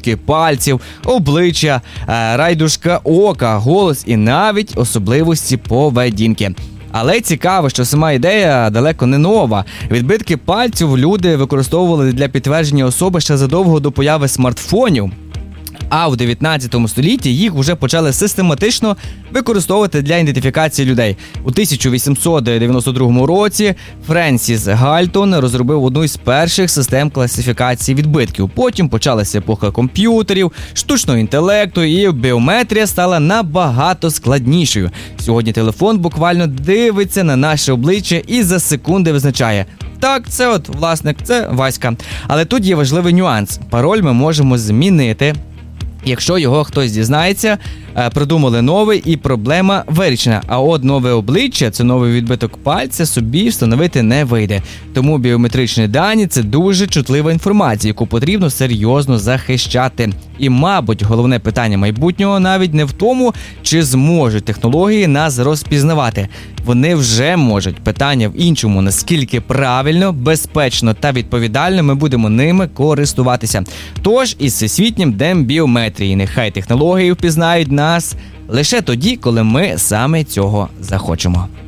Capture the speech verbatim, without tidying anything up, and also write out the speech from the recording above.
відбитки пальців, обличчя, райдушка ока, голос і навіть особливості поведінки. Але цікаво, що сама ідея далеко не нова. Відбитки пальців люди використовували для підтвердження особи ще задовго до появи смартфонів. А в дев'ятнадцятому столітті їх вже почали систематично використовувати для ідентифікації людей. У тисяча вісімсот дев'яносто другому році Френсіс Гальтон розробив одну із перших систем класифікації відбитків. Потім почалася епоха комп'ютерів, штучного інтелекту, і біометрія стала набагато складнішою. Сьогодні телефон буквально дивиться на наше обличчя і за секунди визначає: так, це от власник, це Васька. Але тут є важливий нюанс. Пароль ми можемо змінити, якщо його хтось дізнається. Придумали новий і проблема вирішена. А от нове обличчя, це новий відбиток пальця, собі встановити не вийде. Тому біометричні дані – це дуже чутлива інформація, яку потрібно серйозно захищати. І, мабуть, головне питання майбутнього навіть не в тому, чи зможуть технології нас розпізнавати. Вони вже можуть. Питання в іншому, наскільки правильно, безпечно та відповідально ми будемо ними користуватися. Тож, із всесвітнім днем біометрії. Нехай технології впізнають нас лише тоді, коли ми саме цього захочемо.